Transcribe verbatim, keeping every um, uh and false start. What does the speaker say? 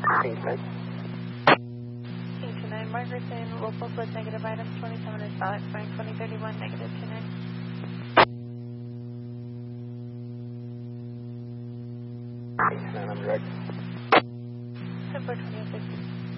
Kingston. King two nine, Margaretson, local with negative items, twenty-seven is valid, flying twenty thirty-one, negative two nine. Kingston, I'm direct. ten four twenty-six.